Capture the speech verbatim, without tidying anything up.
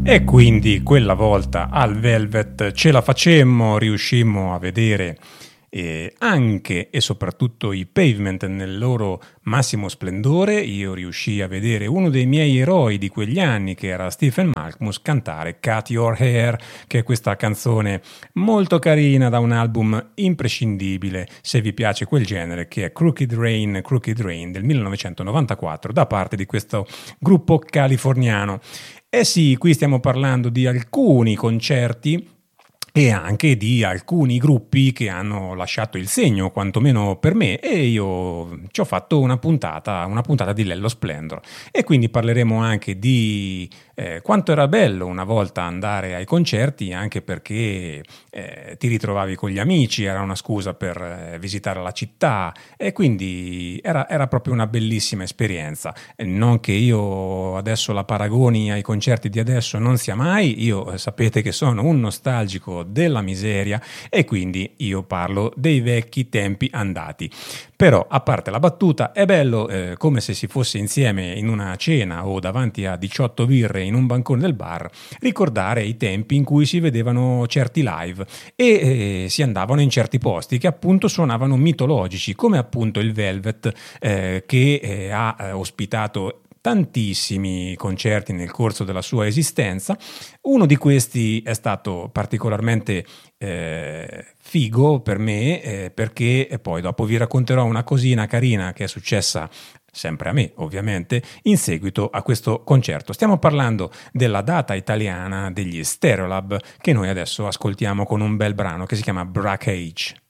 E quindi quella volta al Velvet ce la facemmo, riuscimmo a vedere eh, anche e soprattutto i Pavement nel loro massimo splendore. Io riuscii a vedere uno dei miei eroi di quegli anni, che era Stephen Malkmus, cantare Cut Your Hair, che è questa canzone molto carina da un album imprescindibile se vi piace quel genere, che è Crooked Rain, Crooked Rain del millenovecentonovantaquattro, da parte di questo gruppo californiano. Eh sì, qui stiamo parlando di alcuni concerti e anche di alcuni gruppi che hanno lasciato il segno, quantomeno per me, e io ci ho fatto una puntata, una puntata di Lello Splendor. E quindi parleremo anche di eh, quanto era bello una volta andare ai concerti, anche perché eh, ti ritrovavi con gli amici, era una scusa per eh, visitare la città, e quindi era, era proprio una bellissima esperienza. E non che io adesso la paragoni ai concerti di adesso, non sia mai, io eh, sapete che sono un nostalgico della miseria e quindi io parlo dei vecchi tempi andati. Però, a parte la battuta, è bello eh, come se si fosse insieme in una cena o davanti a diciotto birre in un bancone del bar, ricordare i tempi in cui si vedevano certi live e eh, si andavano in certi posti che appunto suonavano mitologici, come appunto il Velvet eh, che eh, ha eh, ospitato tantissimi concerti nel corso della sua esistenza. Uno di questi è stato particolarmente eh, figo per me eh, perché poi dopo vi racconterò una cosina carina che è successa sempre a me ovviamente in seguito a questo concerto. Stiamo parlando della data italiana degli Stereolab, che noi adesso ascoltiamo con un bel brano che si chiama Brackage.